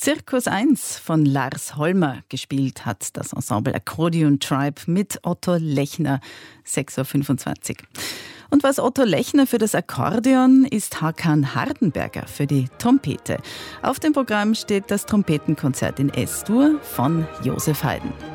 Zirkus 1 von Lars Holmer gespielt hat das Ensemble Akkordeon Tribe mit Otto Lechner, 6.25 Uhr. Und was Otto Lechner für das Akkordeon ist Hakan Hardenberger für die Trompete. Auf dem Programm steht das Trompetenkonzert in S-Dur von Josef Haydn.